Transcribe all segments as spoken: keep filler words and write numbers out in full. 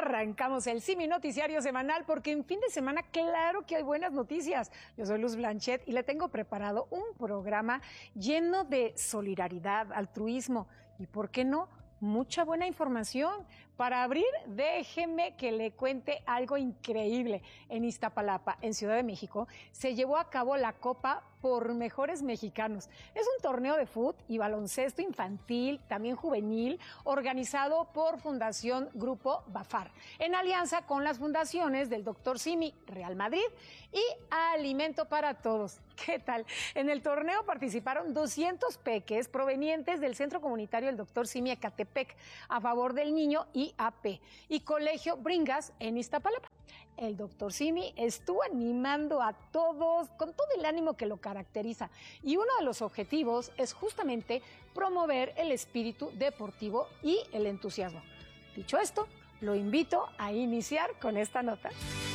arrancamos el Simi Noticiario Semanal porque en fin de semana claro que hay buenas noticias. Yo soy Luz Blanchet y le tengo preparado un programa lleno de solidaridad, altruismo y, ¿por qué no?, mucha buena información. Para abrir, déjeme que le cuente algo increíble. En Iztapalapa, en Ciudad de México, se llevó a cabo la Copa por Mejores Mexicanos. Es un torneo de fútbol y baloncesto infantil, también juvenil, organizado por Fundación Grupo Bafar, en alianza con las fundaciones del doctor Simi, Real Madrid y Alimento para Todos. ¿Qué tal? En el torneo participaron doscientos peques provenientes del Centro Comunitario del doctor Simi Ecatepec, a favor del niño I A P, y Colegio Bringas en Iztapalapa. El doctor Simi estuvo animando a todos con todo el ánimo que lo caracteriza, y uno de los objetivos es justamente promover el espíritu deportivo y el entusiasmo. Dicho esto, lo invito a iniciar con esta nota.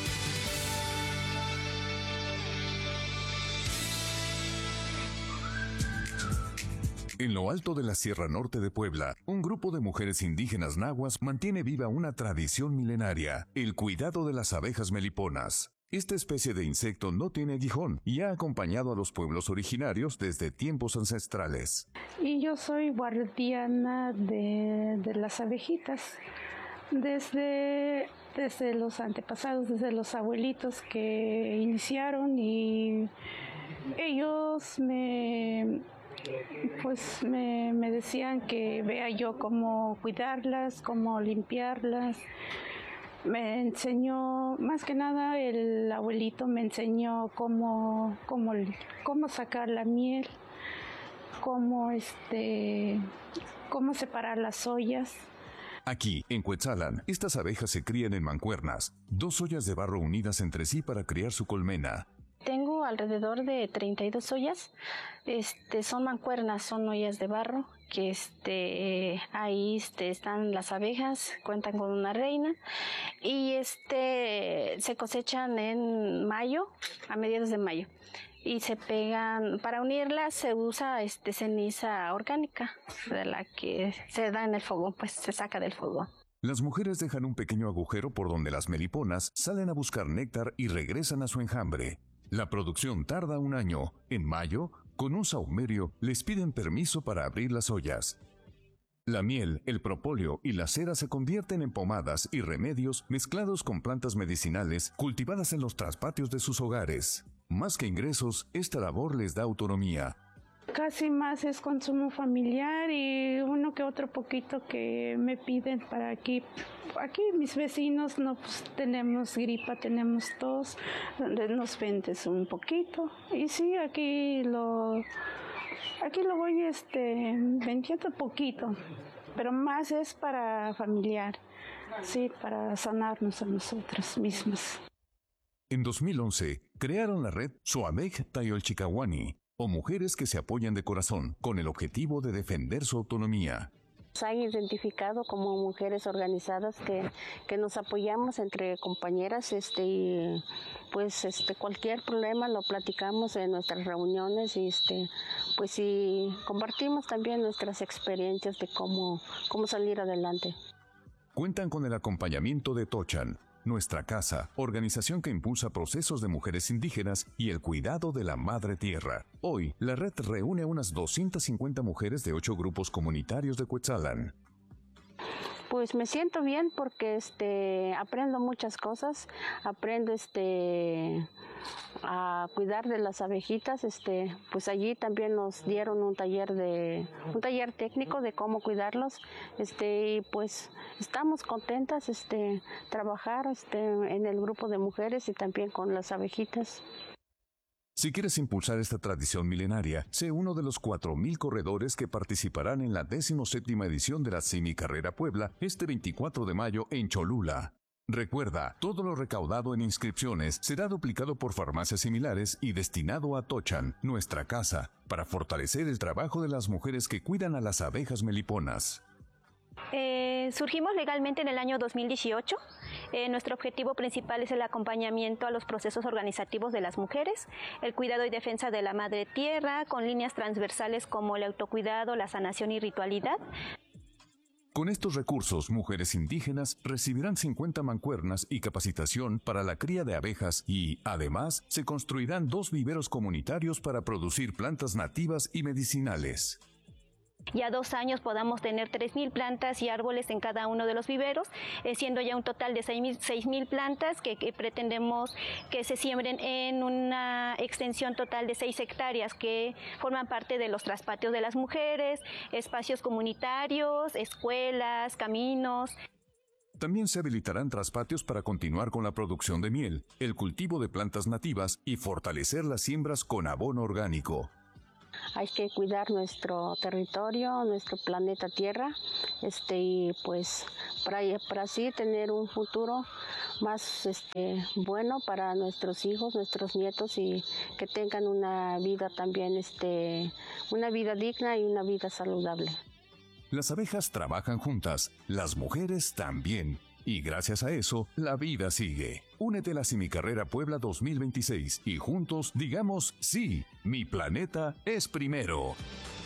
En lo alto de la Sierra Norte de Puebla, un grupo de mujeres indígenas nahuas mantiene viva una tradición milenaria, el cuidado de las abejas meliponas. Esta especie de insecto no tiene aguijón y ha acompañado a los pueblos originarios desde tiempos ancestrales. Y yo soy guardiana de, de las abejitas, desde, desde los antepasados, desde los abuelitos que iniciaron, y ellos me... pues me, me decían que vea yo cómo cuidarlas, cómo limpiarlas. Me enseñó, más que nada el abuelito me enseñó cómo, cómo, cómo sacar la miel, cómo, este, cómo separar las ollas. Aquí, en Cuetzalan, estas abejas se crían en mancuernas, dos ollas de barro unidas entre sí para criar su colmena. Tengo alrededor de treinta y dos ollas, este, son mancuernas, son ollas de barro, que este, ahí este, están las abejas, cuentan con una reina, y este, se cosechan en mayo, a mediados de mayo, y se pegan, para unirlas se usa este, ceniza orgánica, de la que se da en el fogón, pues se saca del fogón. Las mujeres dejan un pequeño agujero por donde las meliponas salen a buscar néctar y regresan a su enjambre. La producción tarda un año. En mayo, con un sahumerio, les piden permiso para abrir las ollas. La miel, el propóleo y la cera se convierten en pomadas y remedios mezclados con plantas medicinales cultivadas en los traspatios de sus hogares. Más que ingresos, esta labor les da autonomía. Casi más es consumo familiar y uno que otro poquito que me piden para aquí. Aquí mis vecinos no pues, tenemos gripa, tenemos tos, nos vendes un poquito. Y sí, aquí lo, aquí lo voy este, vendiendo poquito, pero más es para familiar, sí, para sanarnos a nosotros mismos. En dos mil once, crearon la red Soamej Tayolchicawani, o mujeres que se apoyan de corazón, con el objetivo de defender su autonomía. Nos han identificado como mujeres organizadas que, que nos apoyamos entre compañeras, este, y pues este, cualquier problema lo platicamos en nuestras reuniones y este, pues y compartimos también nuestras experiencias de cómo, cómo salir adelante. Cuentan con el acompañamiento de Tochan, Nuestra Casa, organización que impulsa procesos de mujeres indígenas y el cuidado de la madre tierra. Hoy, la red reúne a unas doscientas cincuenta mujeres de ocho grupos comunitarios de Cuetzalan. Pues me siento bien porque este aprendo muchas cosas, aprendo este a cuidar de las abejitas, este pues allí también nos dieron un taller de un taller técnico de cómo cuidarlos, este y pues estamos contentas este trabajar este en el grupo de mujeres y también con las abejitas. Si quieres impulsar esta tradición milenaria, sé uno de los cuatro mil corredores que participarán en la decimoséptima edición de la Simi Carrera Puebla este veinticuatro de mayo en Cholula. Recuerda, todo lo recaudado en inscripciones será duplicado por farmacias similares y destinado a Tochan, Nuestra Casa, para fortalecer el trabajo de las mujeres que cuidan a las abejas meliponas. Eh, surgimos legalmente en el año dos mil dieciocho. Eh, nuestro objetivo principal es el acompañamiento a los procesos organizativos de las mujeres, el cuidado y defensa de la madre tierra, con líneas transversales como el autocuidado, la sanación y ritualidad. Con estos recursos, mujeres indígenas recibirán cincuenta mancuernas y capacitación para la cría de abejas y, además, se construirán dos viveros comunitarios para producir plantas nativas y medicinales. Ya dos años podamos tener tres mil plantas y árboles en cada uno de los viveros, eh, siendo ya un total de seis mil plantas que, que pretendemos que se siembren en una extensión total de seis hectáreas que forman parte de los traspatios de las mujeres, espacios comunitarios, escuelas, caminos. También se habilitarán traspatios para continuar con la producción de miel, el cultivo de plantas nativas y fortalecer las siembras con abono orgánico. Hay que cuidar nuestro territorio, nuestro planeta Tierra, este, y pues para, para así tener un futuro más este, bueno para nuestros hijos, nuestros nietos y que tengan una vida también, este, una vida digna y una vida saludable. Las abejas trabajan juntas, las mujeres también. Y gracias a eso, la vida sigue. Únete a la Simicarrera Puebla dos mil veintiséis y juntos digamos sí, mi planeta es primero.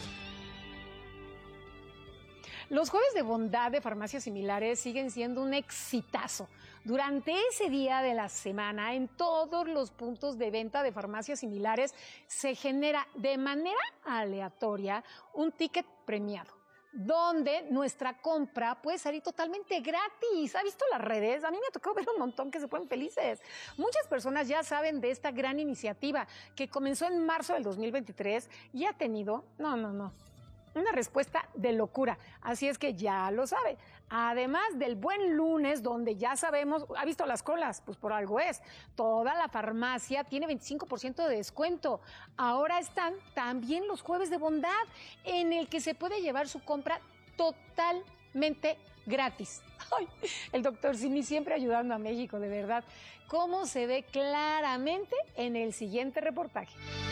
Los jueves de bondad de Farmacias Similares siguen siendo un exitazo. Durante ese día de la semana, en todos los puntos de venta de Farmacias Similares, se genera de manera aleatoria un ticket premiado, donde nuestra compra puede salir totalmente gratis. ¿Ha visto las redes? A mí me ha tocado ver un montón que se ponen felices. Muchas personas ya saben de esta gran iniciativa que comenzó en marzo del dos mil veintitrés y ha tenido, no, no, no, una respuesta de locura. Así es que ya lo sabe. Además del Buen Lunes, donde ya sabemos, ¿ha visto las colas? Pues por algo es. Toda la farmacia tiene veinticinco por ciento de descuento. Ahora están también los jueves de bondad, en el que se puede llevar su compra totalmente gratis. Ay, el doctor Simi siempre ayudando a México, de verdad. Como se ve claramente en el siguiente reportaje.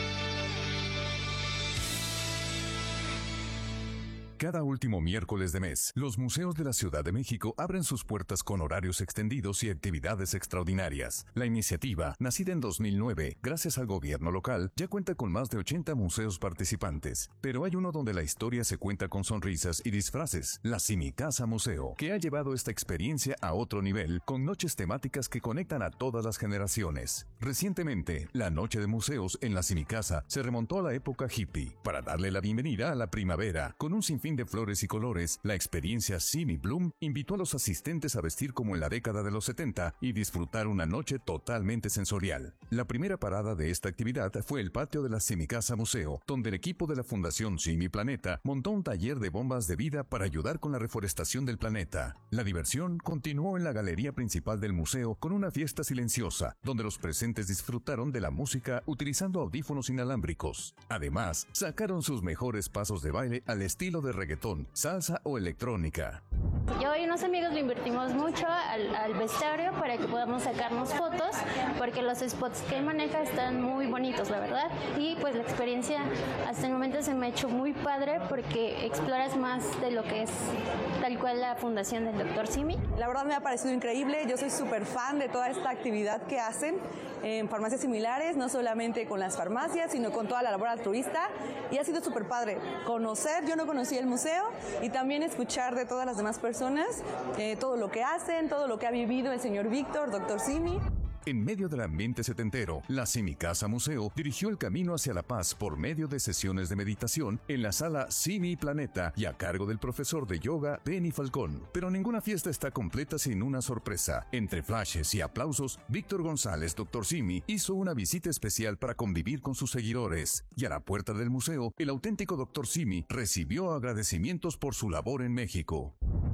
Cada último miércoles de mes, los museos de la Ciudad de México abren sus puertas con horarios extendidos y actividades extraordinarias. La iniciativa, nacida en dos mil nueve, gracias al gobierno local, ya cuenta con más de ochenta museos participantes. Pero hay uno donde la historia se cuenta con sonrisas y disfraces, la Simicasa Museo, que ha llevado esta experiencia a otro nivel, con noches temáticas que conectan a todas las generaciones. Recientemente, la Noche de Museos en la Simicasa se remontó a la época hippie, para darle la bienvenida a la primavera, con un sinfín de flores y colores. La experiencia Simi Bloom invitó a los asistentes a vestir como en la década de los setenta y disfrutar una noche totalmente sensorial. La primera parada de esta actividad fue el patio de la Simicasa Museo, donde el equipo de la Fundación Simi Planeta montó un taller de bombas de vida para ayudar con la reforestación del planeta. La diversión continuó en la galería principal del museo con una fiesta silenciosa, donde los presentes disfrutaron de la música utilizando audífonos inalámbricos. Además, sacaron sus mejores pasos de baile al estilo de reggaetón, salsa o electrónica. Yo y unos amigos le invertimos mucho al, al vestuario para que podamos sacarnos fotos, porque los spots que él maneja están muy bonitos, la verdad. Y pues la experiencia hasta el momento se me ha hecho muy padre porque exploras más de lo que es tal cual la fundación del doctor Simi. La verdad me ha parecido increíble, yo soy súper fan de toda esta actividad que hacen en Farmacias Similares, no solamente con las farmacias, sino con toda la labor altruista, y ha sido súper padre conocer, yo no conocía el museo, y también escuchar de todas las demás personas eh, todo lo que hacen, todo lo que ha vivido el señor Víctor, doctor Simi. En medio del ambiente setentero, la Simicasa Museo dirigió el camino hacia la paz por medio de sesiones de meditación en la sala Simi Planeta y a cargo del profesor de yoga Benny Falcón. Pero ninguna fiesta está completa sin una sorpresa. Entre flashes y aplausos, Víctor González, doctor Simi, hizo una visita especial para convivir con sus seguidores. Y a la puerta del museo, el auténtico doctor Simi recibió agradecimientos por su labor en México.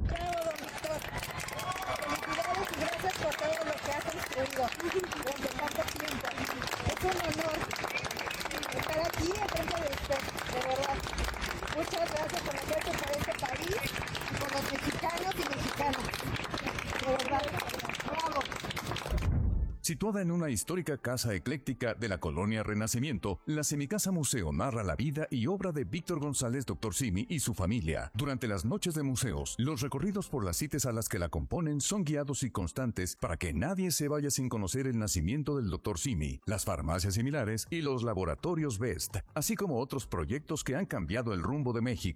Por todo lo que has construido durante tanto tiempo. Es un honor estar aquí enfrente de usted, de verdad. Muchas gracias por hacerte por este país, por los mexicanos y mexicanas. De verdad, bravo. Situada en una histórica casa ecléctica de la colonia Renacimiento, la Simicasa Museo narra la vida y obra de Víctor González, doctor Simi, y su familia. Durante las noches de museos, los recorridos por las siete salas que la componen son guiados y constantes para que nadie se vaya sin conocer el nacimiento del doctor Simi, las farmacias similares y los laboratorios Best, así como otros proyectos que han cambiado el rumbo de México.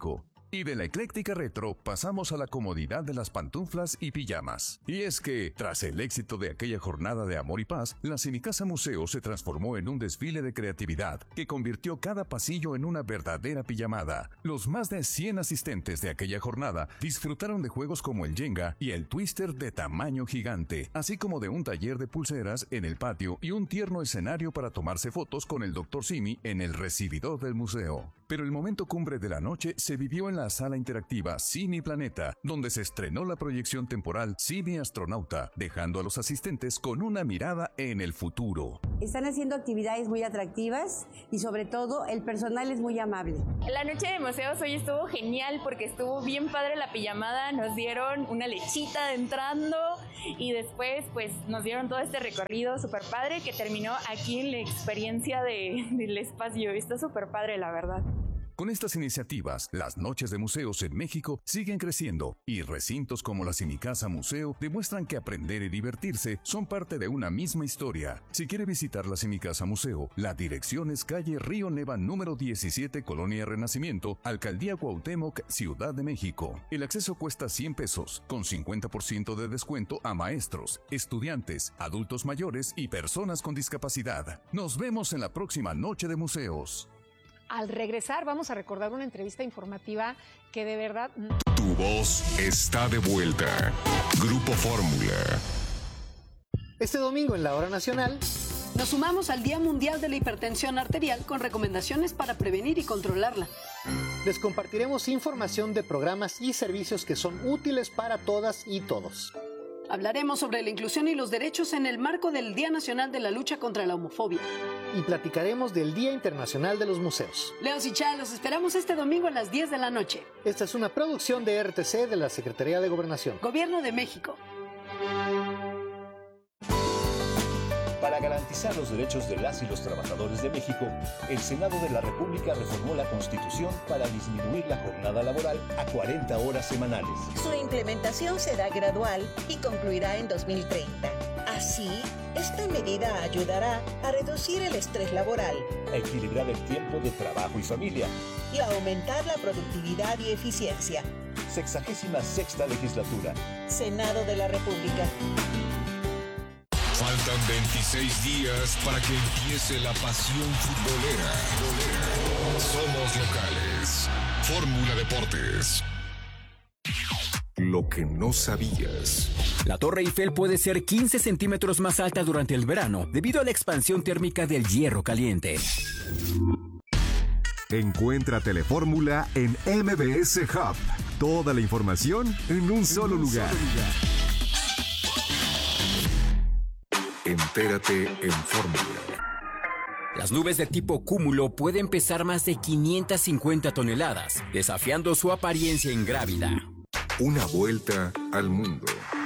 Y de la ecléctica retro pasamos a la comodidad de las pantuflas y pijamas. Y es que, tras el éxito de aquella jornada de amor y paz, la Cinicasa Museo se transformó en un desfile de creatividad que convirtió cada pasillo en una verdadera pijamada. Los más de cien asistentes de aquella jornada disfrutaron de juegos como el Jenga y el Twister de tamaño gigante, así como de un taller de pulseras en el patio y un tierno escenario para tomarse fotos con el doctor Simi en el recibidor del museo. Pero el momento cumbre de la noche se vivió en la sala interactiva Simi Planeta, donde se estrenó la proyección temporal Simi Astronauta, dejando a los asistentes con una mirada en el futuro. Están haciendo actividades muy atractivas y sobre todo el personal es muy amable. La noche de museos hoy estuvo genial porque estuvo bien padre la pijamada, nos dieron una lechita de entrando y después pues nos dieron todo este recorrido súper padre que terminó aquí en la experiencia de, del espacio. Está súper padre, la verdad. Con estas iniciativas, las noches de museos en México siguen creciendo y recintos como la Cinicasa Museo demuestran que aprender y divertirse son parte de una misma historia. Si quiere visitar la Cinicasa Museo, la dirección es calle Río Neva número diecisiete, Colonia Renacimiento, Alcaldía Cuauhtémoc, Ciudad de México. El acceso cuesta cien pesos, con cincuenta por ciento de descuento a maestros, estudiantes, adultos mayores y personas con discapacidad. Nos vemos en la próxima Noche de Museos. Al regresar vamos a recordar una entrevista informativa que de verdad... Tu voz está de vuelta. Grupo Fórmula. Este domingo en la Hora Nacional nos sumamos al Día Mundial de la Hipertensión Arterial con recomendaciones para prevenir y controlarla. Les compartiremos información de programas y servicios que son útiles para todas y todos. Hablaremos sobre la inclusión y los derechos en el marco del Día Nacional de la Lucha contra la Homofobia. Y platicaremos del Día Internacional de los Museos. Leos y Chá, los esperamos este domingo a las diez de la noche. Esta es una producción de R T C de la Secretaría de Gobernación. Gobierno de México. Para garantizar los derechos de las y los trabajadores de México, el Senado de la República reformó la Constitución para disminuir la jornada laboral a cuarenta horas semanales. Su implementación será gradual y concluirá en dos mil treinta. Así, esta medida ayudará a reducir el estrés laboral, a equilibrar el tiempo de trabajo y familia y a aumentar la productividad y eficiencia. Sexagésima sexta legislatura. Senado de la República. Faltan veintiséis días para que empiece la pasión futbolera. Somos locales. Fórmula Deportes. Lo que no sabías. La Torre Eiffel puede ser quince centímetros más alta durante el verano debido a la expansión térmica del hierro caliente. Encuentra Telefórmula en M B S Hub. Toda la información en un solo lugar. Entérate en Fórmula. Las nubes de tipo cúmulo pueden pesar más de quinientas cincuenta toneladas, desafiando su apariencia ingrávida. Una vuelta al mundo.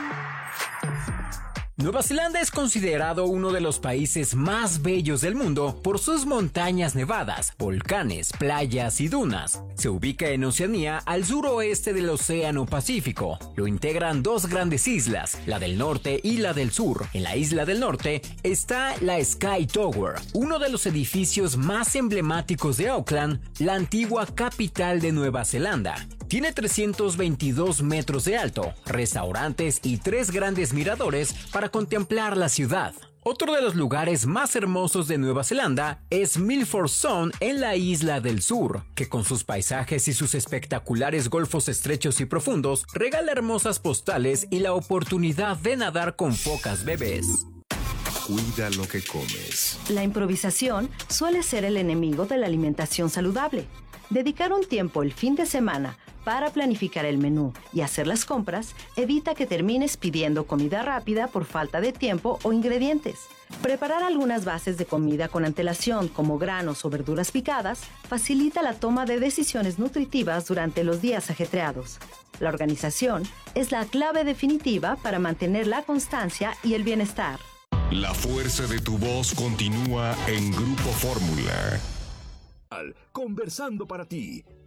Nueva Zelanda es considerado uno de los países más bellos del mundo por sus montañas nevadas, volcanes, playas y dunas. Se ubica en Oceanía, al suroeste del Océano Pacífico. Lo integran dos grandes islas, la del norte y la del sur. En la isla del norte está la Sky Tower, uno de los edificios más emblemáticos de Auckland, la antigua capital de Nueva Zelanda. Tiene trescientos veintidós metros de alto, restaurantes y tres grandes miradores para contemplar la ciudad. Otro de los lugares más hermosos de Nueva Zelanda es Milford Sound en la isla del sur, que con sus paisajes y sus espectaculares golfos estrechos y profundos regala hermosas postales y la oportunidad de nadar con focas bebés. Cuida lo que comes. La improvisación suele ser el enemigo de la alimentación saludable. Dedicar un tiempo el fin de semana para planificar el menú y hacer las compras evita que termines pidiendo comida rápida por falta de tiempo o ingredientes. Preparar algunas bases de comida con antelación, como granos o verduras picadas, facilita la toma de decisiones nutritivas durante los días ajetreados. La organización es la clave definitiva para mantener la constancia y el bienestar. La fuerza de tu voz continúa en Grupo Fórmula. Conversando para ti,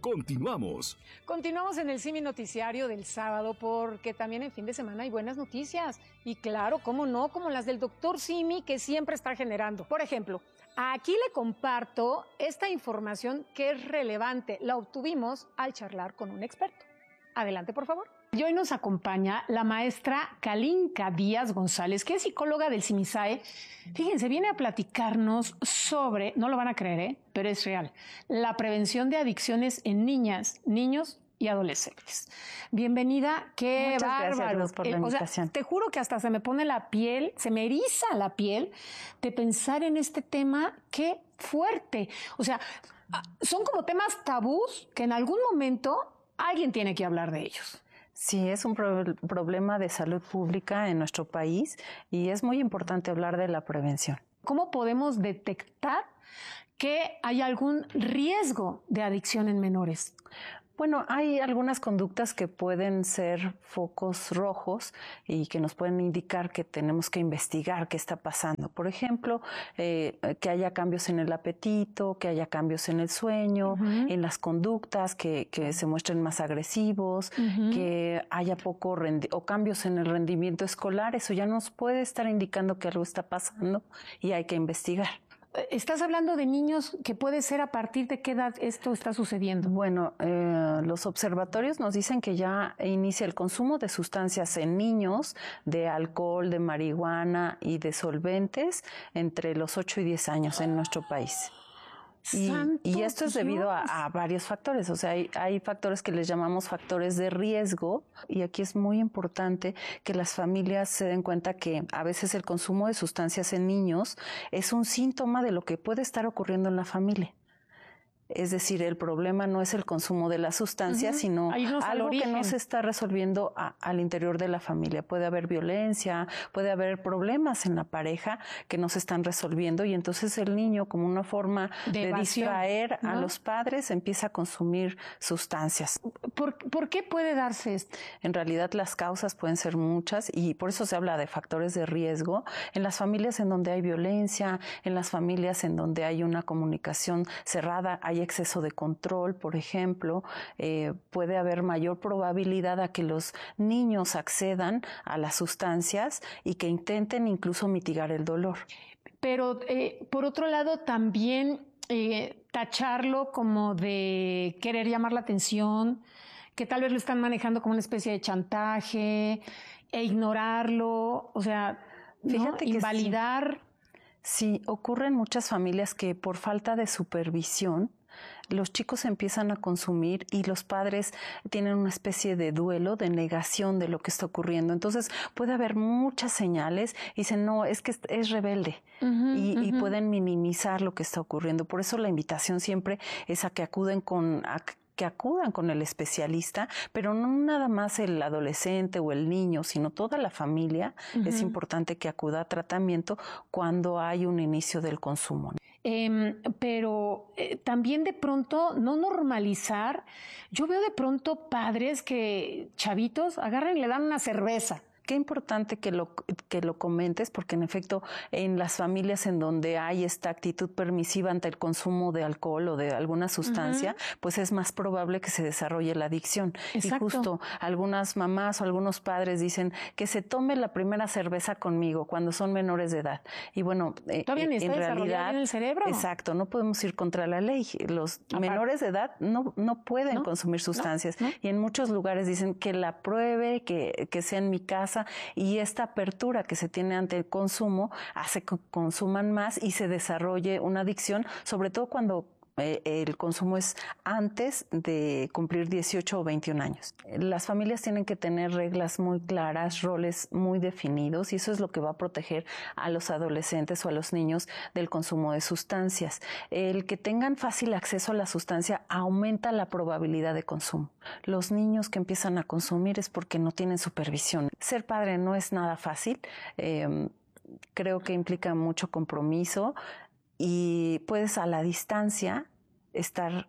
Continuamos. Continuamos en el Simi Noticiario del sábado porque también en fin de semana hay buenas noticias. Y claro, cómo no, como las del doctor Simi que siempre está generando. Por ejemplo, aquí le comparto esta información que es relevante. La obtuvimos al charlar con un experto. Adelante, por favor. Y hoy nos acompaña la maestra Kalinka Díaz González, que es psicóloga del CIMISAE. Fíjense, viene a platicarnos sobre, no lo van a creer, ¿eh? Pero es real, la prevención de adicciones en niñas, niños y adolescentes. Bienvenida, qué Muchas bárbaro. gracias, Luz, por la Eh, o sea, invitación. te juro que hasta se me pone la piel, se me eriza la piel de pensar en este tema. Qué fuerte. O sea, ah, son como temas tabús que en algún momento alguien tiene que hablar de ellos. Sí, es un pro- problema de salud pública en nuestro país y es muy importante hablar de la prevención. ¿Cómo podemos detectar que hay algún riesgo de adicción en menores? Bueno, hay algunas conductas que pueden ser focos rojos y que nos pueden indicar que tenemos que investigar qué está pasando. Por ejemplo, eh, que haya cambios en el apetito, que haya cambios en el sueño, uh-huh. en las conductas, que, que se muestren más agresivos, uh-huh. que haya poco rendi- o cambios en el rendimiento escolar. Eso ya nos puede estar indicando que algo está pasando y hay que investigar. Estás hablando de niños, que puede ser a partir de qué edad esto está sucediendo. Bueno, eh, los observatorios nos dicen que ya inicia el consumo de sustancias en niños, de alcohol, de marihuana y de solventes entre los ocho y diez años en nuestro país. Y, y esto es debido a, a varios factores, o sea, hay, hay factores que les llamamos factores de riesgo y aquí es muy importante que las familias se den cuenta que a veces el consumo de sustancias en niños es un síntoma de lo que puede estar ocurriendo en la familia. Es decir, el problema no es el consumo de la sustancia, uh-huh. sino algo que no se está resolviendo a, al interior de la familia. Puede haber violencia, puede haber problemas en la pareja que no se están resolviendo y entonces el niño, como una forma de, de distraer, ¿no?, a los padres, empieza a consumir sustancias. ¿Por, ¿Por qué puede darse esto? En realidad las causas pueden ser muchas y por eso se habla de factores de riesgo. En las familias en donde hay violencia, en las familias en donde hay una comunicación cerrada, hay exceso de control, por ejemplo, eh, puede haber mayor probabilidad a que los niños accedan a las sustancias y que intenten incluso mitigar el dolor. Pero, eh, por otro lado, también eh, tacharlo como de querer llamar la atención, que tal vez lo están manejando como una especie de chantaje, e ignorarlo, o sea, fíjate, ¿no?, invalidar. Sí, sí, ocurre en muchas familias que por falta de supervisión los chicos empiezan a consumir y los padres tienen una especie de duelo, de negación de lo que está ocurriendo. Entonces puede haber muchas señales y dicen, no, es que es, es rebelde, uh-huh, y, uh-huh. y pueden minimizar lo que está ocurriendo. Por eso la invitación siempre es a que acuden con... A, que acudan con el especialista, pero no nada más el adolescente o el niño, sino toda la familia. Uh-huh. Es importante que acuda a tratamiento cuando hay un inicio del consumo. Eh, pero eh, también de pronto no normalizar. Yo veo de pronto padres que chavitos agarran y le dan una cerveza. Qué importante que lo, que lo comentes, porque en efecto en las familias en donde hay esta actitud permisiva ante el consumo de alcohol o de alguna sustancia, uh-huh. pues es más probable que se desarrolle la adicción. Exacto. Y justo algunas mamás o algunos padres dicen que se tome la primera cerveza conmigo cuando son menores de edad. Y bueno, todavía eh, está en realidad en el cerebro. Exacto, no podemos ir contra la ley. Los Aparte. menores de edad no, no pueden ¿No? consumir sustancias. ¿No? ¿No? Y en muchos lugares dicen que la pruebe, que, que sea en mi casa. Y esta apertura que se tiene ante el consumo hace que consuman más y se desarrolle una adicción, sobre todo cuando eh, el consumo es antes de cumplir dieciocho o veintiún años. Las familias tienen que tener reglas muy claras, roles muy definidos, y eso es lo que va a proteger a los adolescentes o a los niños del consumo de sustancias. El que tengan fácil acceso a la sustancia aumenta la probabilidad de consumo. Los niños que empiezan a consumir es porque no tienen supervisión. Ser padre no es nada fácil, eh, creo que implica mucho compromiso y puedes a la distancia estar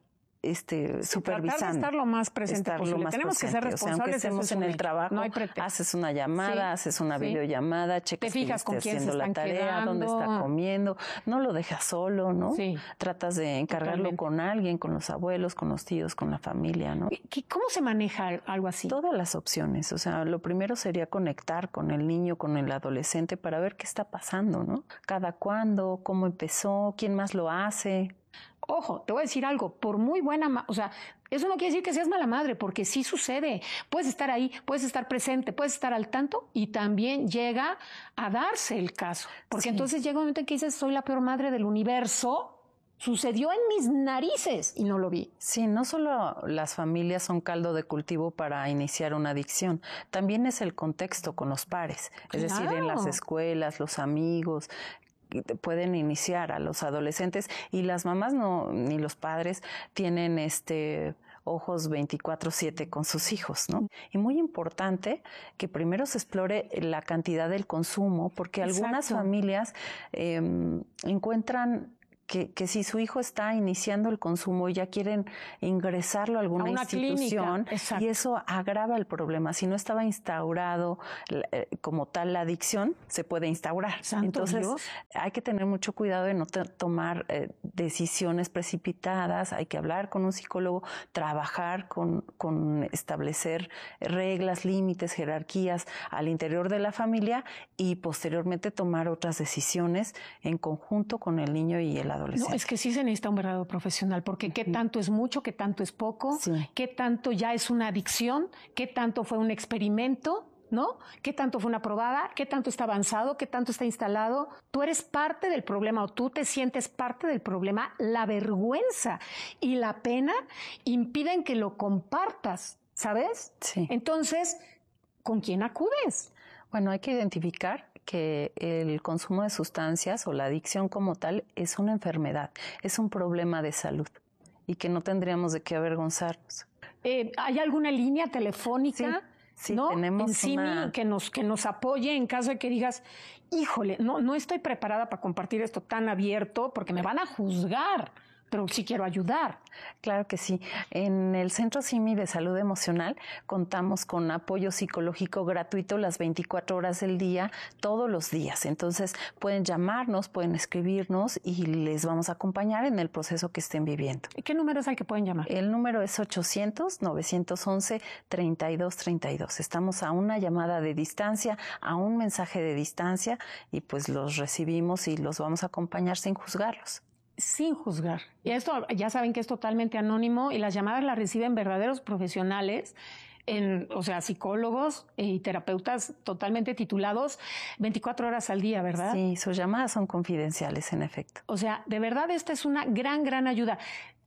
este, sí, supervisando. Tratar de estar lo más presente estar posible. Lo más Tenemos presente. que ser responsables. O sea, aunque estemos en el hecho. trabajo, no hay pretexto. Haces una llamada, sí, haces una sí. videollamada, checas te fijas que con esté quién haciendo se la tarea, quedando. dónde está comiendo, no lo dejas solo, ¿no? Sí. Tratas de encargarlo Totalmente. con alguien, con los abuelos, con los tíos, con la familia, ¿no? ¿Cómo se maneja algo así? Todas las opciones. O sea, lo primero sería conectar con el niño, con el adolescente para ver qué está pasando, ¿no? Cada cuándo, cómo empezó, quién más lo hace. Ojo, te voy a decir algo, por muy buena, ma- o sea, eso no quiere decir que seas mala madre, porque sí sucede. Puedes estar ahí, puedes estar presente, puedes estar al tanto y también llega a darse el caso. Porque sí. entonces llega un momento en que dices, soy la peor madre del universo. Sucedió en mis narices y no lo vi. Sí, no solo las familias son caldo de cultivo para iniciar una adicción, también es el contexto con los pares, es claro. decir, en las escuelas, los amigos pueden iniciar a los adolescentes y las mamás no ni los padres tienen este ojos veinticuatro siete con sus hijos, ¿no? Y muy importante que primero se explore la cantidad del consumo, porque Exacto. algunas familias eh, encuentran Que, que si su hijo está iniciando el consumo y ya quieren ingresarlo a alguna a una institución y eso agrava el problema. Si no estaba instaurado eh, como tal la adicción, se puede instaurar. Santo Entonces Dios. Hay que tener mucho cuidado de no tomar eh, decisiones precipitadas, hay que hablar con un psicólogo, trabajar con, con establecer reglas, límites, jerarquías al interior de la familia y posteriormente tomar otras decisiones en conjunto con el niño y el adolescente. No, es que sí se necesita un verdadero profesional, porque qué tanto es mucho, qué tanto es poco, sí. qué tanto ya es una adicción, qué tanto fue un experimento, ¿no? ¿Qué tanto fue una probada? ¿Qué tanto está avanzado? ¿Qué tanto está instalado? Tú eres parte del problema o tú te sientes parte del problema. La vergüenza y la pena impiden que lo compartas, ¿sabes? Sí. Entonces, ¿con quién acudes? Bueno, hay que identificar que el consumo de sustancias o la adicción como tal es una enfermedad, es un problema de salud y que no tendríamos de qué avergonzarnos. Eh, ¿Hay alguna línea telefónica? Sí, sí ¿no? tenemos en sí una... que nos que nos apoye en caso de que digas, híjole, no, no estoy preparada para compartir esto tan abierto porque me van a juzgar. Pero sí quiero ayudar. Claro que sí. En el Centro Simi de Salud Emocional contamos con apoyo psicológico gratuito las veinticuatro horas del día, todos los días. Entonces pueden llamarnos, pueden escribirnos y les vamos a acompañar en el proceso que estén viviendo. ¿Y qué número es al que pueden llamar? El número es ochocientos, novecientos once, treinta y dos treinta y dos. Estamos a una llamada de distancia, a un mensaje de distancia y pues los recibimos y los vamos a acompañar sin juzgarlos. Sin juzgar. Y esto ya saben que es totalmente anónimo y las llamadas las reciben verdaderos profesionales, en, o sea, psicólogos y terapeutas totalmente titulados veinticuatro horas al día, ¿verdad? Sí, sus llamadas son confidenciales, en efecto. O sea, de verdad esta es una gran, gran ayuda.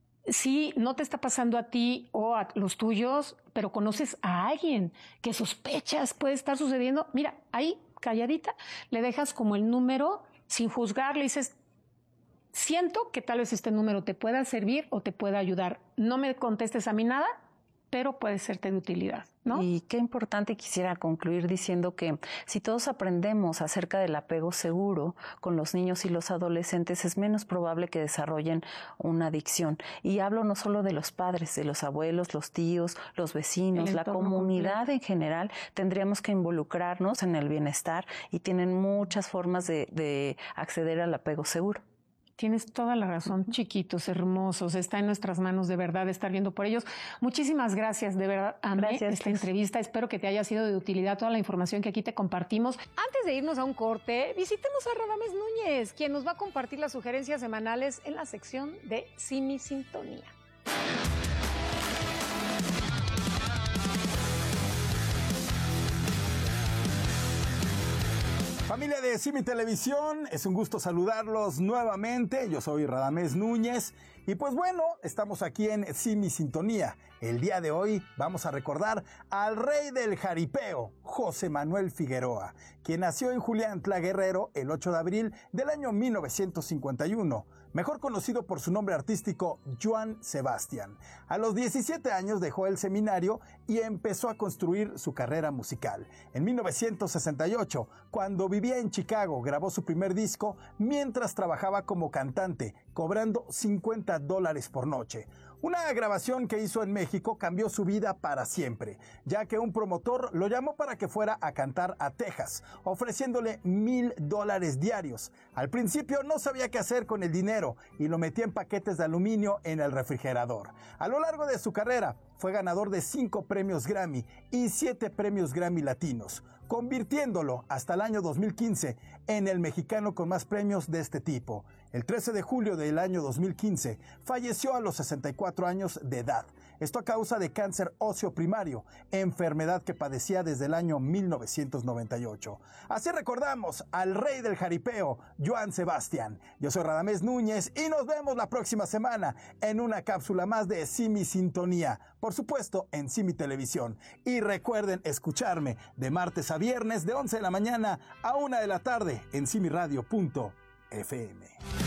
Si no te está pasando a ti o a los tuyos, pero conoces a alguien que sospechas puede estar sucediendo, mira, ahí, calladita, le dejas como el número sin juzgar, le dices, siento que tal vez este número te pueda servir o te pueda ayudar. No me contestes a mí nada, pero puede serte de utilidad, ¿no? Y qué importante, quisiera concluir diciendo que si todos aprendemos acerca del apego seguro con los niños y los adolescentes, es menos probable que desarrollen una adicción. Y hablo no solo de los padres, de los abuelos, los tíos, los vecinos, la comunidad completo. En general. Tendríamos que involucrarnos en el bienestar y tienen muchas formas de, de acceder al apego seguro. Tienes toda la razón, chiquitos, hermosos, está en nuestras manos de verdad estar viendo por ellos. Muchísimas gracias, de verdad, amé esta entrevista. Espero que te haya sido de utilidad toda la información que aquí te compartimos. Antes de irnos a un corte, visitemos a Radamés Núñez, quien nos va a compartir las sugerencias semanales en la sección de Simi Sintonía. Familia de Simi Televisión, es un gusto saludarlos nuevamente. Yo soy Radamés Núñez y pues bueno, estamos aquí en Simi Sintonía. El día de hoy vamos a recordar al rey del jaripeo, José Manuel Figueroa, quien nació en Juliantla, Guerrero, el ocho de abril del año mil novecientos cincuenta y uno. Mejor conocido por su nombre artístico, Joan Sebastián. A los diecisiete años dejó el seminario y empezó a construir su carrera musical. En mil novecientos sesenta y ocho, cuando vivía en Chicago, grabó su primer disco mientras trabajaba como cantante, cobrando cincuenta dólares por noche. Una grabación que hizo en México cambió su vida para siempre, ya que un promotor lo llamó para que fuera a cantar a Texas, ofreciéndole mil dólares diarios. Al principio no sabía qué hacer con el dinero y lo metía en paquetes de aluminio en el refrigerador. A lo largo de su carrera fue ganador de cinco premios Grammy y siete premios Grammy latinos, convirtiéndolo hasta el año dos mil quince en el mexicano con más premios de este tipo. El trece de julio del año dos mil quince falleció a los sesenta y cuatro años de edad. Esto a causa de cáncer óseo primario, enfermedad que padecía desde el año mil novecientos noventa y ocho. Así recordamos al rey del jaripeo, Joan Sebastián. Yo soy Radamés Núñez y nos vemos la próxima semana en una cápsula más de Simi Sintonía, por supuesto en Simi Televisión. Y recuerden escucharme de martes a viernes de once de la mañana a una de la tarde en simi radio punto f m.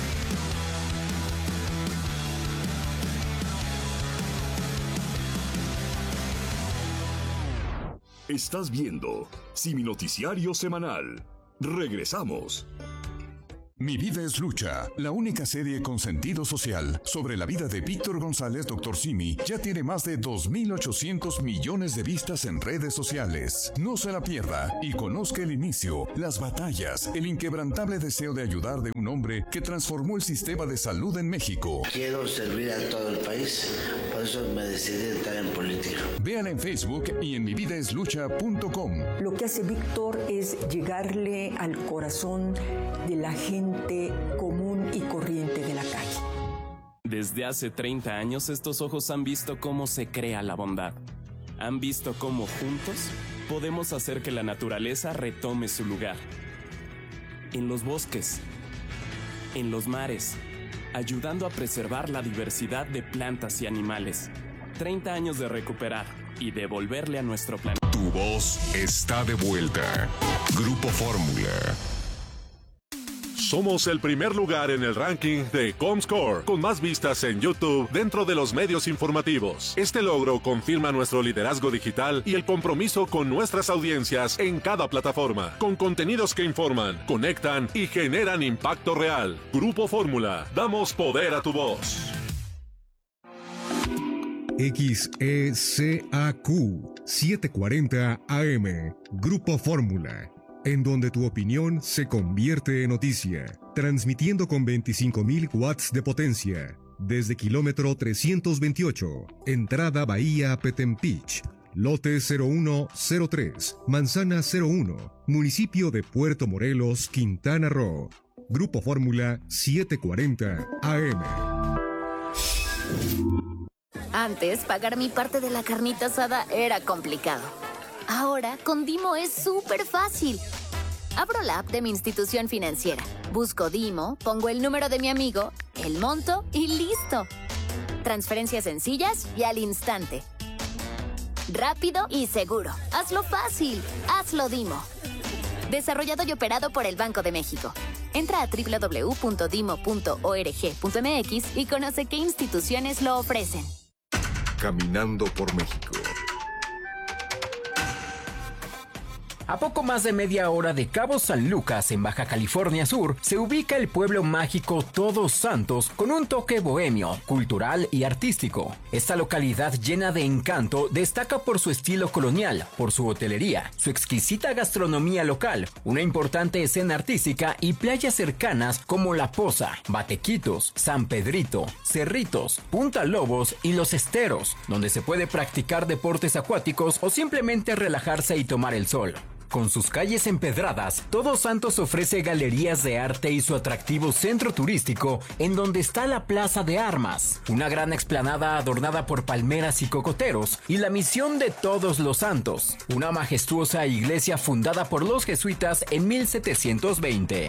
Estás viendo Simi Noticiario Semanal. Regresamos. Mi vida es lucha, la única serie con sentido social sobre la vida de Víctor González, doctor Simi, ya tiene más de dos mil ochocientos millones de vistas en redes sociales. No se la pierda y conozca el inicio, las batallas, el inquebrantable deseo de ayudar de un hombre que transformó el sistema de salud en México. Quiero servir a todo el país, por eso me decidí a entrar en política. Véala en Facebook y en mi vida es lucha punto com. Lo que hace Víctor es llegarle al corazón de la gente común y corriente de la calle. Desde hace treinta años estos ojos han visto cómo se crea la bondad. Han visto cómo juntos podemos hacer que la naturaleza retome su lugar. En los bosques, en los mares, ayudando a preservar la diversidad de plantas y animales. treinta años de recuperar y devolverle a nuestro planeta. Tu voz está de vuelta. Grupo Fórmula. Somos el primer lugar en el ranking de Comscore, con más vistas en YouTube dentro de los medios informativos. Este logro confirma nuestro liderazgo digital y el compromiso con nuestras audiencias en cada plataforma, con contenidos que informan, conectan y generan impacto real. Grupo Fórmula, damos poder a tu voz. X E C A Q setecientos cuarenta A M, Grupo Fórmula, en donde tu opinión se convierte en noticia, transmitiendo con veinticinco mil watts de potencia, desde kilómetro trescientos veintiocho, entrada Bahía Petempich, lote cero uno cero tres, manzana cero uno, municipio de Puerto Morelos, Quintana Roo. Grupo Fórmula setecientos cuarenta A M. Antes, pagar mi parte de la carnita asada era complicado. Ahora, con Dimo es súper fácil. Abro la app de mi institución financiera, busco Dimo, pongo el número de mi amigo, el monto y listo. Transferencias sencillas y al instante. Rápido y seguro. Hazlo fácil. Hazlo Dimo. Desarrollado y operado por el Banco de México. Entra a doble u doble u doble u punto dimo punto org punto m x y conoce qué instituciones lo ofrecen. Caminando por México. A poco más de media hora de Cabo San Lucas, en Baja California Sur, se ubica el pueblo mágico Todos Santos con un toque bohemio, cultural y artístico. Esta localidad llena de encanto destaca por su estilo colonial, por su hotelería, su exquisita gastronomía local, una importante escena artística y playas cercanas como La Poza, Batequitos, San Pedrito, Cerritos, Punta Lobos y Los Esteros, donde se puede practicar deportes acuáticos o simplemente relajarse y tomar el sol. Con sus calles empedradas, Todos Santos ofrece galerías de arte y su atractivo centro turístico, en donde está la Plaza de Armas, una gran explanada adornada por palmeras y cocoteros, y la Misión de Todos los Santos, una majestuosa iglesia fundada por los jesuitas en mil setecientos veinte.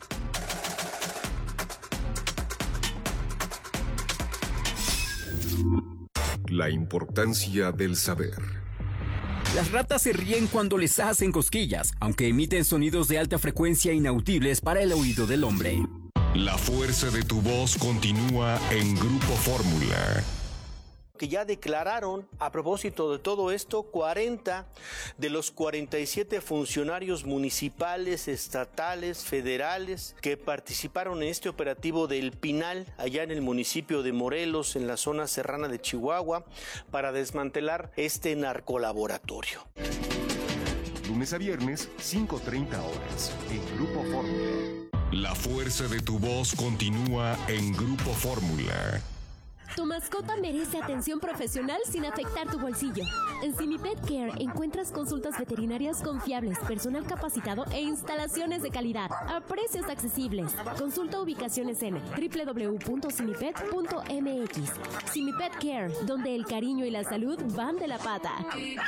La importancia del saber. Las ratas se ríen cuando les hacen cosquillas, aunque emiten sonidos de alta frecuencia inaudibles para el oído del hombre. La fuerza de tu voz continúa en Grupo Fórmula. que ya declararon, a propósito de todo esto, cuarenta de los cuarenta y siete funcionarios municipales, estatales, federales que participaron en este operativo del Pinal, allá en el municipio de Morelos, en la zona serrana de Chihuahua, para desmantelar este narcolaboratorio. Lunes a viernes, cinco treinta horas, en Grupo Fórmula. La fuerza de tu voz continúa en Grupo Fórmula. Tu mascota merece atención profesional sin afectar tu bolsillo. En Simi Pet Care encuentras consultas veterinarias confiables, personal capacitado e instalaciones de calidad a precios accesibles. Consulta ubicaciones en doble u doble u doble u punto simipet punto m x. Simi Pet Care, donde el cariño y la salud van de la pata.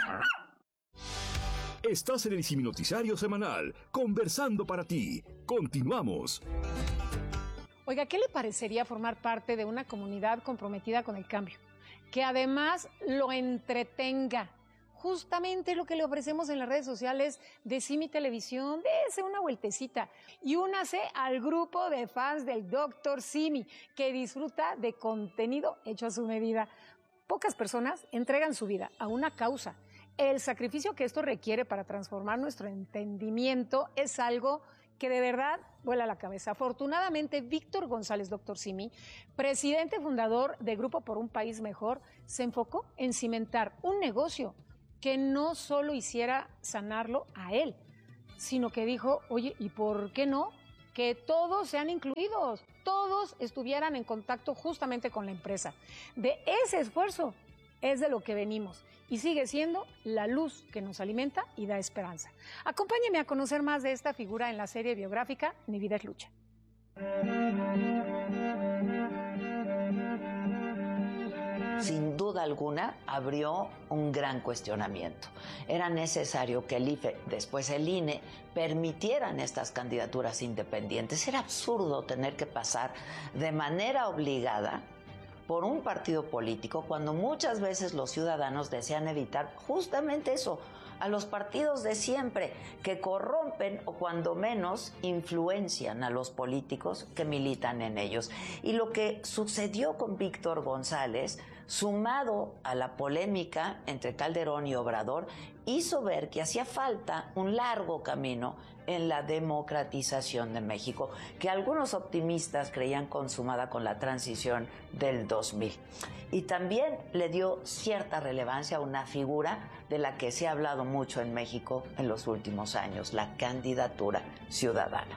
Estás en el Simi Noticiario Semanal, conversando para ti. Continuamos. Oiga, ¿qué le parecería formar parte de una comunidad comprometida con el cambio? Que además lo entretenga. Justamente lo que le ofrecemos en las redes sociales de Simi Televisión. Dése una vueltecita y únase al grupo de fans del doctor Simi, que disfruta de contenido hecho a su medida. Pocas personas entregan su vida a una causa. El sacrificio que esto requiere para transformar nuestro entendimiento es algo que de verdad vuela la cabeza. Afortunadamente, Víctor González, doctor Simi, presidente fundador de Grupo por un País Mejor, se enfocó en cimentar un negocio que no solo hiciera sanarlo a él, sino que dijo, oye, ¿y por qué no? Que todos sean incluidos, todos estuvieran en contacto justamente con la empresa. De ese esfuerzo es de lo que venimos y sigue siendo la luz que nos alimenta y da esperanza. Acompáñeme a conocer más de esta figura en la serie biográfica Mi Vida es Lucha. Sin duda alguna, abrió un gran cuestionamiento. Era necesario que el I F E, después el I N E, permitieran estas candidaturas independientes. Era absurdo tener que pasar de manera obligada por un partido político, cuando muchas veces los ciudadanos desean evitar justamente eso, a los partidos de siempre, que corrompen o cuando menos influencian a los políticos que militan en ellos. Y lo que sucedió con Víctor González, sumado a la polémica entre Calderón y Obrador, hizo ver que hacía falta un largo camino en la democratización de México, que algunos optimistas creían consumada con la transición del dos mil. Y también le dio cierta relevancia a una figura de la que se ha hablado mucho en México en los últimos años, la candidatura ciudadana.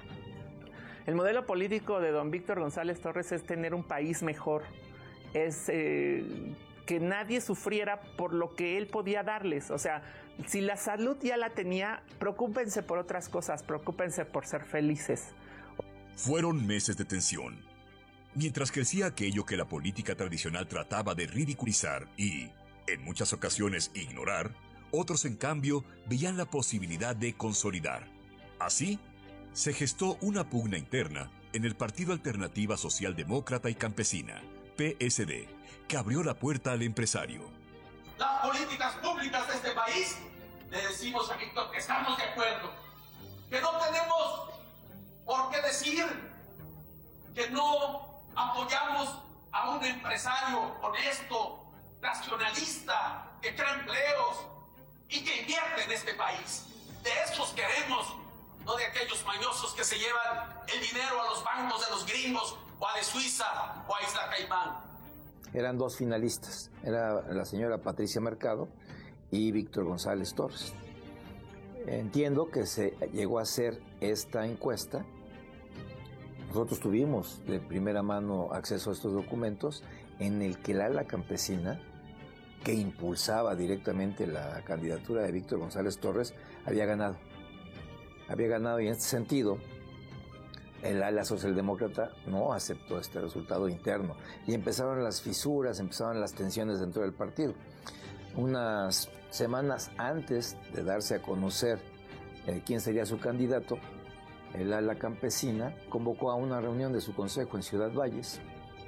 El modelo político de don Víctor González Torres es tener un país mejor, es eh, que nadie sufriera por lo que él podía darles. O sea, si la salud ya la tenía, preocúpense por otras cosas, preocúpense por ser felices. Fueron meses de tensión. Mientras crecía aquello que la política tradicional trataba de ridiculizar y, en muchas ocasiones, ignorar, otros, en cambio, veían la posibilidad de consolidar. Así, se gestó una pugna interna en el Partido Alternativa Socialdemócrata y Campesina, P S D, que abrió la puerta al empresario. Las políticas públicas de este país, le decimos a Víctor que estamos de acuerdo, que no tenemos por qué decir que no apoyamos a un empresario honesto, nacionalista, que crea empleos y que invierte en este país. De esos queremos, no de aquellos mañosos que se llevan el dinero a los bancos de los gringos o a de Suiza o a Isla Caimán. Eran dos finalistas, era la señora Patricia Mercado y Víctor González Torres. Entiendo que se llegó a hacer esta encuesta. Nosotros tuvimos de primera mano acceso a estos documentos en el que la ala campesina, que impulsaba directamente la candidatura de Víctor González Torres, había ganado. Había ganado y en este sentido, el ala socialdemócrata no aceptó este resultado interno y empezaron las fisuras, empezaron las tensiones dentro del partido. Unas semanas antes de darse a conocer eh, quién sería su candidato, el ala campesina convocó a una reunión de su consejo en Ciudad Valles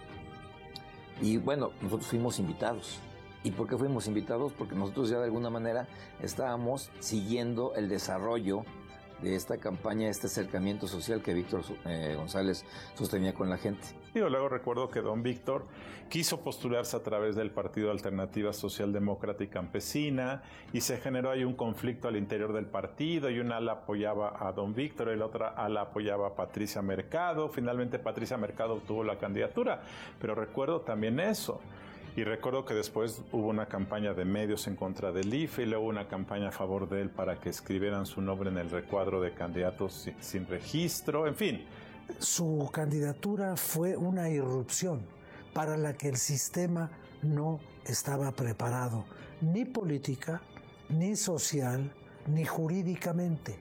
y bueno, nosotros fuimos invitados. ¿Y por qué fuimos invitados? Porque nosotros ya de alguna manera estábamos siguiendo el desarrollo de esta campaña, este acercamiento social que Víctor eh, González sostenía con la gente. Digo, luego recuerdo que don Víctor quiso postularse a través del Partido Alternativa Socialdemócrata y Campesina y se generó ahí un conflicto al interior del partido y una ala apoyaba a don Víctor y la otra ala apoyaba a Patricia Mercado. Finalmente Patricia Mercado obtuvo la candidatura, pero recuerdo también eso. Y recuerdo que después hubo una campaña de medios en contra del I F E y luego una campaña a favor de él para que escribieran su nombre en el recuadro de candidatos sin, sin registro, en fin. Su candidatura fue una irrupción para la que el sistema no estaba preparado, ni política, ni social, ni jurídicamente.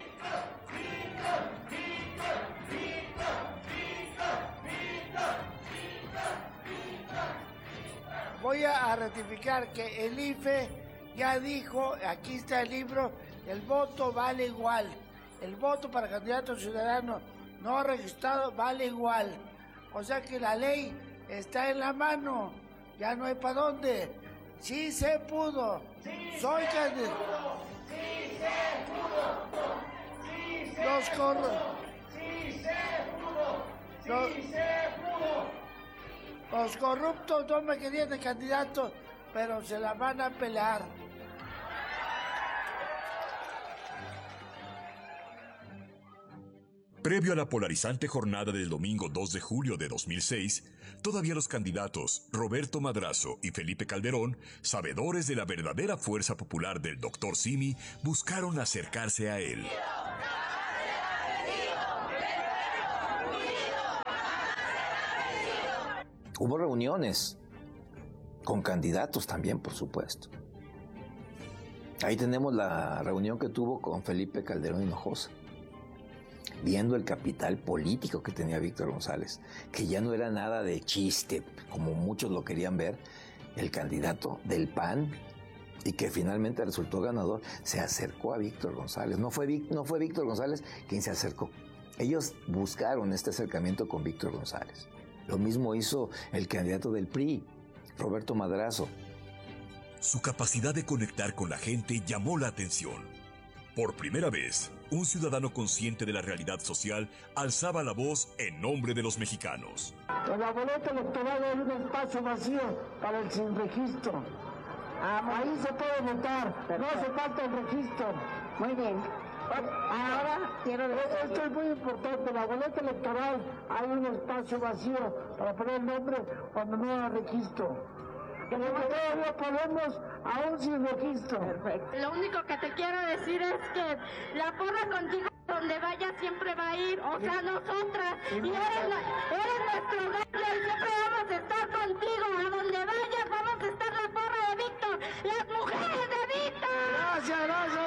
Voy a ratificar que el I F E ya dijo, aquí está el libro, el voto vale igual. El voto para candidato ciudadano no registrado vale igual. O sea que la ley está en la mano, ya no hay para dónde. Sí se pudo. Sí Soy candidato. Sí se pudo. Sí se Los corros. Sí se pudo. Los... Sí se pudo. Los corruptos no me querían de candidato, pero se la van a pelear. Previo a la polarizante jornada del domingo dos de julio de dos mil seis, todavía los candidatos Roberto Madrazo y Felipe Calderón, sabedores de la verdadera fuerza popular del doctor Simi, buscaron acercarse a él. Hubo reuniones con candidatos también, por supuesto. Ahí tenemos la reunión que tuvo con Felipe Calderón Hinojosa, viendo el capital político que tenía Víctor González, que ya no era nada de chiste, como muchos lo querían ver, el candidato del P A N, y que finalmente resultó ganador, se acercó a Víctor González. No fue, no fue Víctor González quien se acercó. Ellos buscaron este acercamiento con Víctor González. Lo mismo hizo el candidato del P R I, Roberto Madrazo. Su capacidad de conectar con la gente llamó la atención. Por primera vez, un ciudadano consciente de la realidad social alzaba la voz en nombre de los mexicanos. En la boleta electoral hay un espacio vacío para el sin registro. Ahí se puede votar, no hace falta el registro. Muy bien. Ahora quiero decir... Esto es muy importante, en la boleta electoral hay un espacio vacío para poner el nombre cuando no hay registro. Que todavía podemos, aún sin registro. Perfecto. Lo único que te quiero decir es que la porra contigo donde vaya siempre va a ir, o sea, nosotras. Y eres, la, eres nuestro gallo y siempre vamos a estar contigo. A donde vayas vamos a estar la porra de Víctor, las mujeres de Víctor. Gracias, gracias.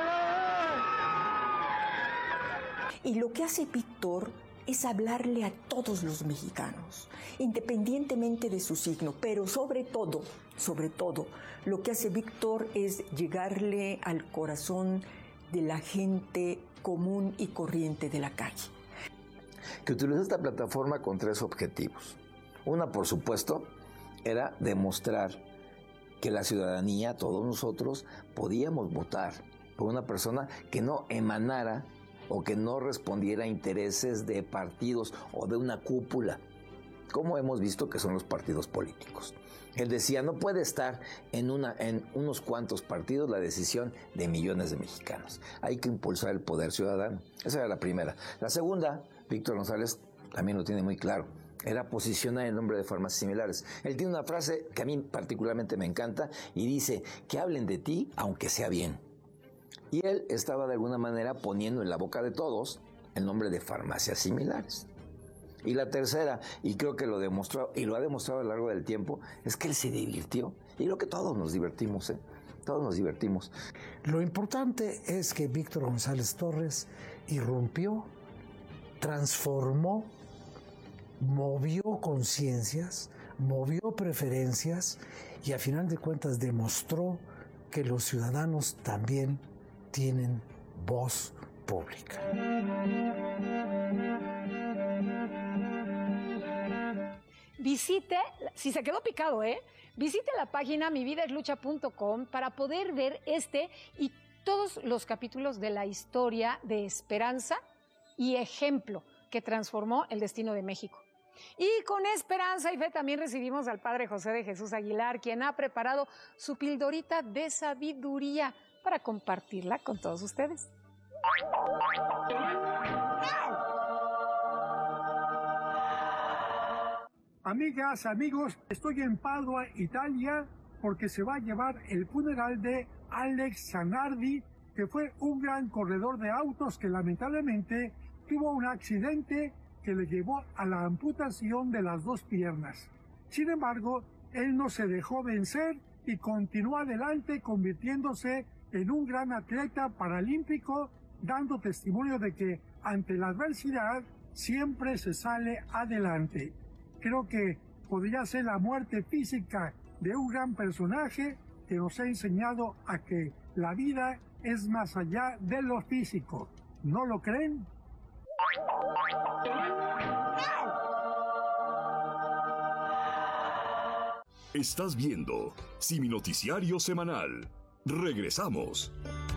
Y lo que hace Víctor es hablarle a todos los mexicanos, independientemente de su signo, pero sobre todo, sobre todo, lo que hace Víctor es llegarle al corazón de la gente común y corriente de la calle. Que utilizó esta plataforma con tres objetivos. Una, por supuesto, era demostrar que la ciudadanía, todos nosotros, podíamos votar por una persona que no emanara o que no respondiera a intereses de partidos o de una cúpula, como hemos visto que son los partidos políticos. Él decía, no puede estar en, una, en unos cuantos partidos la decisión de millones de mexicanos. Hay que impulsar el poder ciudadano. Esa era la primera. La segunda, Víctor González también lo tiene muy claro, era posicionar el nombre de formas similares. Él tiene una frase que a mí particularmente me encanta y dice, que hablen de ti aunque sea bien. Y él estaba de alguna manera poniendo en la boca de todos el nombre de farmacias similares. Y la tercera, y creo que lo demostró, y lo ha demostrado a lo largo del tiempo, es que él se divirtió. Y creo que todos nos divertimos, ¿eh? Todos nos divertimos. Lo importante es que Víctor González Torres irrumpió, transformó, movió conciencias, movió preferencias y a final de cuentas demostró que los ciudadanos también tienen voz pública. Visite, si se quedó picado, ¿eh? Visite la página mi vida es lucha punto com para poder ver este y todos los capítulos de la historia de esperanza y ejemplo que transformó el destino de México. Y con esperanza y fe también recibimos al Padre José de Jesús Aguilar, quien ha preparado su pildorita de sabiduría para compartirla con todos ustedes. Amigas, amigos, estoy en Padua, Italia, porque se va a llevar el funeral de Alex Zanardi, que fue un gran corredor de autos que lamentablemente tuvo un accidente que le llevó a la amputación de las dos piernas. Sin embargo, él no se dejó vencer y continuó adelante, convirtiéndose en un gran atleta paralímpico, dando testimonio de que ante la adversidad siempre se sale adelante. Creo que podría ser la muerte física de un gran personaje que nos ha enseñado a que la vida es más allá de lo físico. ¿No lo creen? Estás viendo Simi Noticiario Semanal. Regresamos.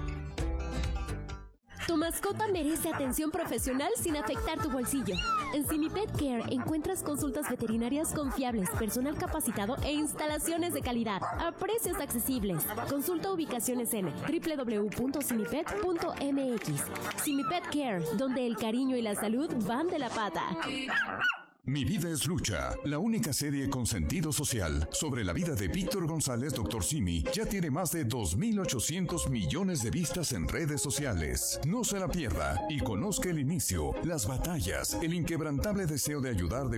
Tu mascota merece atención profesional sin afectar tu bolsillo. En Simi Pet Care encuentras consultas veterinarias confiables, personal capacitado e instalaciones de calidad a precios accesibles. Consulta ubicaciones en doble u doble u doble u punto simipet punto m x. Simi Pet Care, donde el cariño y la salud van de la pata. Mi vida es lucha, la única serie con sentido social sobre la vida de Víctor González, doctor Simi, ya tiene más de dos mil ochocientos millones de vistas en redes sociales. No se la pierda y conozca el inicio, las batallas, el inquebrantable deseo de ayudar de